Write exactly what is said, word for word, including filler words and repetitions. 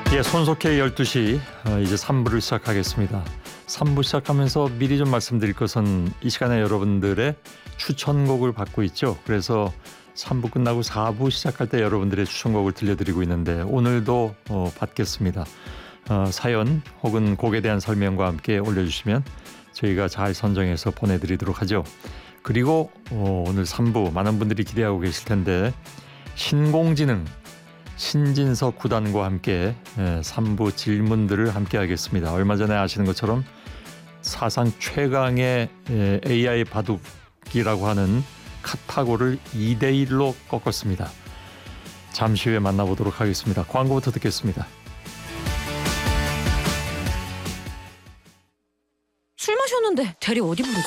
예, 손석희 열두 시 어, 이제 삼 부를 시작하겠습니다. 삼 부 시작하면서 미리 좀 말씀드릴 것은 이 시간에 여러분들의 추천곡을 받고 있죠. 그래서 삼 부 끝나고 사 부 시작할 때 여러분들의 추천곡을 들려드리고 있는데 오늘도 어, 받겠습니다. 어, 사연 혹은 곡에 대한 설명과 함께 올려주시면 저희가 잘 선정해서 보내드리도록 하죠. 그리고 어, 오늘 삼 부 많은 분들이 기대하고 계실 텐데 신공지능 신진석 구단과 함께 삼 부 질문들을 함께 하겠습니다. 얼마 전에 아시는 것처럼 사상 최강의 에이아이 바둑이라고 하는 카타고를 이 대 일로 꺾었습니다. 잠시 후에 만나보도록 하겠습니다. 광고부터 듣겠습니다. 술 마셨는데 대리 어디 부르지?